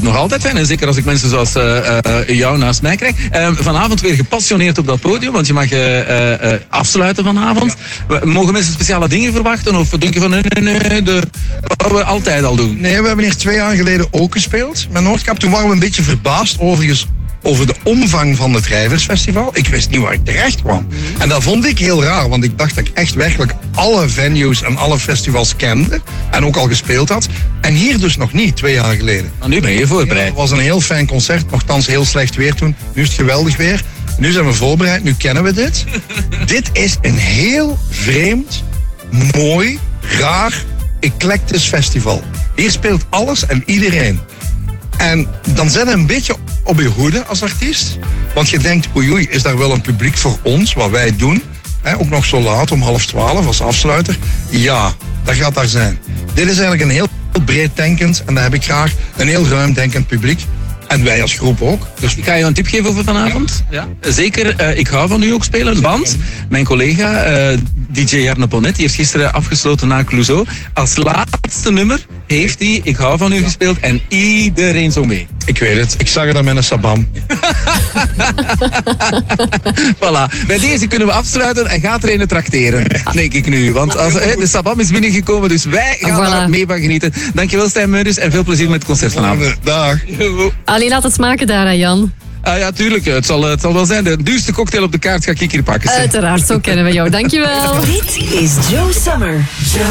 het nog altijd fijn. En zeker als ik mensen zoals jou naast mij krijg. Vanavond weer gepassioneerd op dat podium, want je mag afsluiten vanavond. Ja. Mogen mensen speciale dingen verwachten? Of denk je van nee, wat we altijd al doen? Nee, we hebben hier 2 jaar geleden ook gespeeld met Noordkap. Toen waren we een beetje verbaasd over de omvang van het Drijversfestival. Ik wist niet waar ik terecht kwam. En dat vond ik heel raar, want ik dacht dat ik echt werkelijk alle venues en alle festivals kende. En ook al gespeeld had. En hier dus nog niet, 2 jaar geleden. Maar nu ben je voorbereid. Het was een heel fijn concert, nogthans heel slecht weer toen. Nu is het geweldig weer. Nu zijn we voorbereid, nu kennen we dit. Dit is een heel vreemd, mooi, raar, eclectisch festival. Hier speelt alles en iedereen. En dan zet je een beetje op je hoede als artiest. Want je denkt, oei, is daar wel een publiek voor ons, wat wij doen? Ook nog zo laat, om 11:30 als afsluiter. Ja, dat gaat daar zijn. Dit is eigenlijk een heel breed denkend, en dat heb ik graag, een heel ruim denkend publiek. En wij als groep ook. Dus ik ga je een tip geven voor vanavond. Ja. Zeker, ik hou van u ook spelen. Want mijn collega DJ Jarno Bonnet, die heeft gisteren afgesloten na Clouseau. Als laatste nummer heeft hij Ik hou van u gespeeld en iedereen zong mee. Ik weet het, ik zag het aan mijn sabam. Voilà, bij deze kunnen we afsluiten en gaat er een trakteren, denk ik nu. Want de sabam is binnengekomen, dus wij gaan daar mee van genieten. Dankjewel Stijn Meurders en veel plezier met het concert vanavond. Dag. Allee, laat het smaken daar, hè, Jan. Ja, tuurlijk. Het zal wel zijn. De duurste cocktail op de kaart ga ik hier pakken. Uiteraard, zo kennen we jou. Dankjewel. Dit is Joe Summer.